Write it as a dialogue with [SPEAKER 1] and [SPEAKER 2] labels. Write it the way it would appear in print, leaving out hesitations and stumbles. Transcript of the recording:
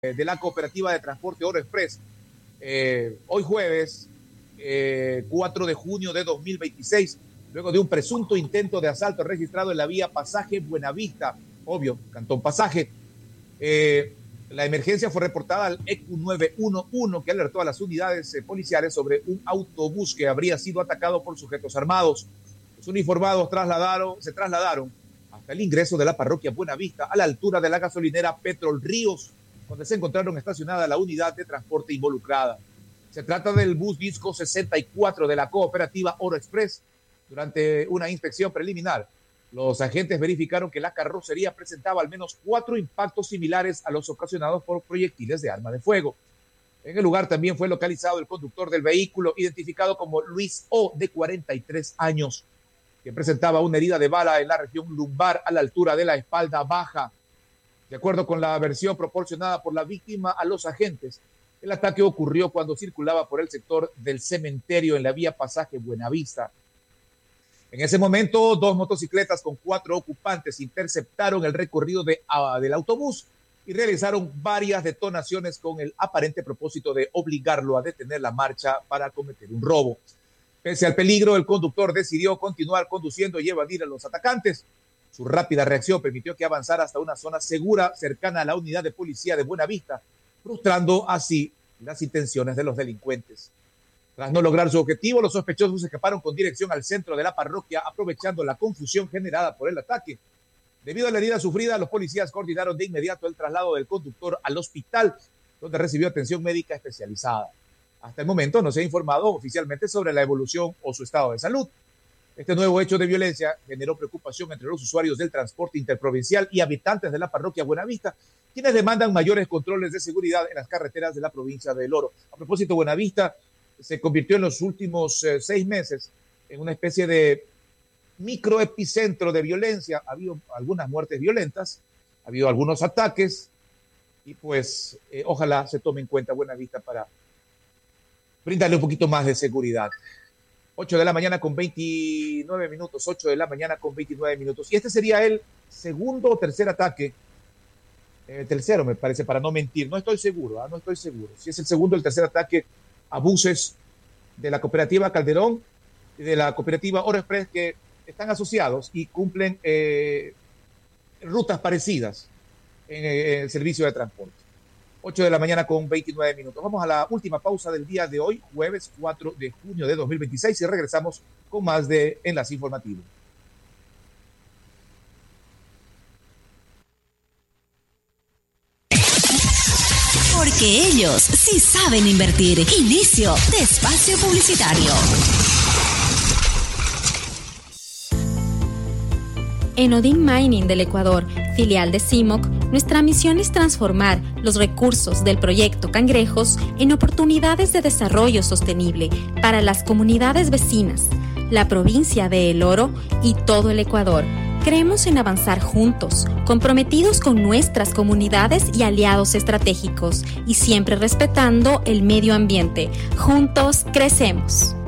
[SPEAKER 1] de la Cooperativa de Transporte Oro Express. Hoy jueves, 4 de junio de 2026, luego de un presunto intento de asalto registrado en la vía Pasaje Buenavista, obvio, Cantón Pasaje. La emergencia fue reportada al ECU 911, que alertó a las unidades policiales sobre un autobús que habría sido atacado por sujetos armados. Los uniformados se trasladaron hasta el ingreso de la parroquia Buenavista, a la altura de la gasolinera Petrol Ríos, donde se encontraron estacionada la unidad de transporte involucrada. Se trata del bus Disco 64 de la Cooperativa Oro Express. Durante una inspección preliminar, los agentes verificaron que la carrocería presentaba al menos 4 impactos similares a los ocasionados por proyectiles de arma de fuego. En el lugar también fue localizado el conductor del vehículo, identificado como Luis O, de 43 años, que presentaba una herida de bala en la región lumbar a la altura de la espalda baja. De acuerdo con la versión proporcionada por la víctima a los agentes, el ataque ocurrió cuando circulaba por el sector del cementerio en la vía Pasaje Buenavista. En ese momento, 2 motocicletas con 4 ocupantes interceptaron el recorrido del autobús y realizaron varias detonaciones con el aparente propósito de obligarlo a detener la marcha para cometer un robo. Pese al peligro, el conductor decidió continuar conduciendo y evadir a los atacantes. Su rápida reacción permitió que avanzara hasta una zona segura cercana a la unidad de policía de Buenavista, frustrando así las intenciones de los delincuentes. Tras no lograr su objetivo, los sospechosos escaparon con dirección al centro de la parroquia, aprovechando la confusión generada por el ataque. Debido a la herida sufrida, los policías coordinaron de inmediato el traslado del conductor al hospital, donde recibió atención médica especializada. Hasta el momento no se ha informado oficialmente sobre la evolución o su estado de salud. Este nuevo hecho de violencia generó preocupación entre los usuarios del transporte interprovincial y habitantes de la parroquia Buenavista, quienes demandan mayores controles de seguridad en las carreteras de la provincia de El Oro. A propósito, Buenavista se convirtió en los últimos 6 meses en una especie de microepicentro de violencia. Ha habido algunas muertes violentas, ha habido algunos ataques y pues ojalá se tome en cuenta Buenavista para brindarle un poquito más de seguridad. 8 de la mañana con 29 minutos, 8 de la mañana con 29 minutos. Y este sería el segundo o tercer ataque, tercero me parece, para no mentir, no estoy seguro, no estoy seguro. Si es el segundo o el tercer ataque a buses de la Cooperativa Calderón y de la Cooperativa Oro Express que están asociados y cumplen rutas parecidas en el servicio de transporte. 8 de la mañana con 29 minutos. Vamos a la última pausa del día de hoy, jueves 4 de junio de 2026, y regresamos con más de Enlace Informativo.
[SPEAKER 2] Porque ellos sí saben invertir. Inicio de espacio publicitario.
[SPEAKER 3] En Odin Mining del Ecuador, filial de CIMOC, nuestra misión es transformar los recursos del proyecto Cangrejos en oportunidades de desarrollo sostenible para las comunidades vecinas, la provincia de El Oro y todo el Ecuador. Creemos en avanzar juntos, comprometidos con nuestras comunidades y aliados estratégicos, y siempre respetando el medio ambiente. Juntos crecemos.